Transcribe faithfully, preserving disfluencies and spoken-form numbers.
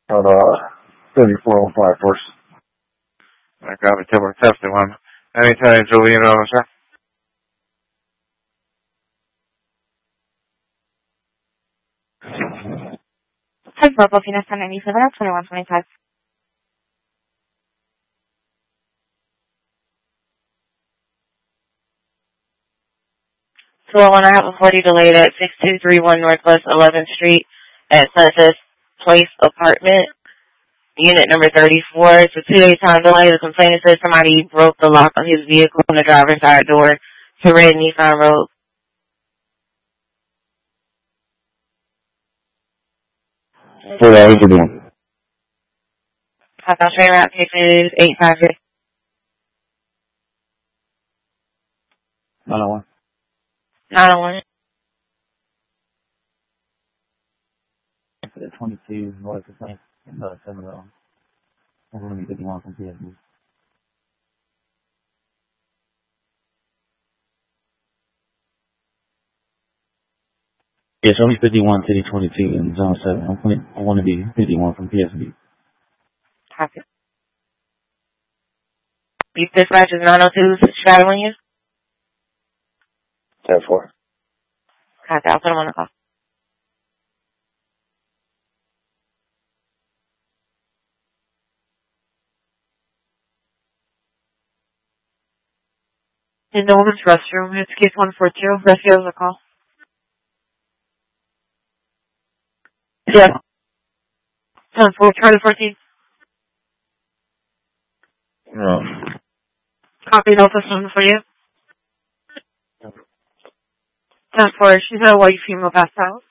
on uh, thirty-four oh five First. I got the Timber testing one. Anytime, Julian, sir. Hi, Purple Phoenix ten ninety-seven at twenty-one twenty-five. So I want to have a forty delayed at six two three one Northwest eleventh Street at Sunset Place Apartment, unit number thirty-four. It's a two-day time delay. The complainant says somebody broke the lock on his vehicle on the driver's side door to Red Nissan Road. four hours a day. Southbound train route pages eight five six. nine oh one. nine oh one. twenty-two North of Saint, uh, seven oh. I'm going to be fifty-one from P S B. Yes, only fifty-one, City twenty-two in Zone seven. I'm gonna, I want to be fifty-one from P S B. Copy. Beef dispatch is nine oh two, straddling you? ten four. Copy, I'll put him on the call. In the woman's restroom, it's case one four two. Rescue has a call. Yeah. ten four, Charlie fourteen. No. Copy, no system for you. ten four, she's a white female passed out.